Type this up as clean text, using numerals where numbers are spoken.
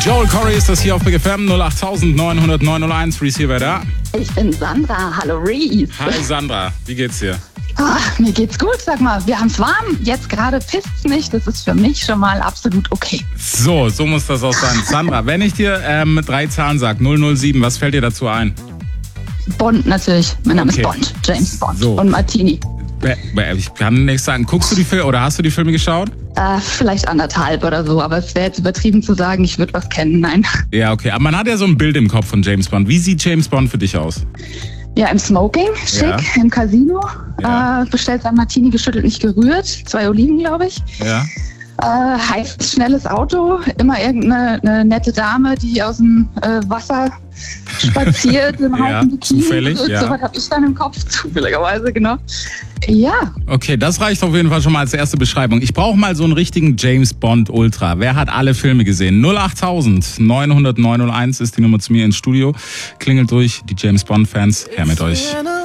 Joel Corey ist das hier auf Big FM 08900 901. Reese hier, wer da? Ich bin Sandra. Hallo Reese. Hi Sandra, wie geht's dir? Mir geht's gut, sag mal. Wir haben's warm. Jetzt gerade pisst's nicht. Das ist für mich schon mal absolut okay. So muss das auch sein. Sandra, wenn ich dir 3 Zahlen sag, 007, was fällt dir dazu ein? Bond natürlich. Mein Name Okay. ist Bond. James Bond. So. Und Martini. Ich kann nichts sagen. Guckst du die Filme oder hast du die Filme geschaut? Vielleicht 1,5 oder so. Aber es wäre jetzt übertrieben zu sagen, ich würde was kennen. Nein. Ja, okay. Aber man hat ja so ein Bild im Kopf von James Bond. Wie sieht James Bond für dich aus? Ja, im Smoking, schick, Ja. im Casino. Ja. Bestellt sein Martini geschüttelt, nicht gerührt. 2 Oliven, glaube ich. Ja. Heißes, schnelles Auto. Immer irgendeine nette Dame, die aus dem Wasser spaziert im Ja, heißen Bikini. zufällig, So ja. was habe ich dann im Kopf, zufälligerweise, genau. Ja, Okay, das reicht auf jeden Fall schon mal als erste Beschreibung. Ich brauche mal so einen richtigen James Bond Ultra. Wer hat alle Filme gesehen? 08900 901 ist die Nummer zu mir ins Studio. Klingelt durch, die James Bond Fans, her mit euch.